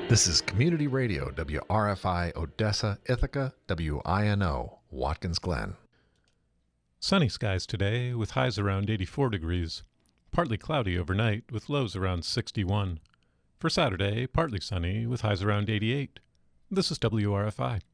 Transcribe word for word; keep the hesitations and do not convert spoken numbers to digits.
This is Community Radio, W R F I Odessa, Ithaca, W I N O, Watkins Glen. Sunny skies today with highs around eighty-four degrees. Partly cloudy overnight with lows around sixty-one. For Saturday, partly sunny with highs around eighty-eight. This is W R F I.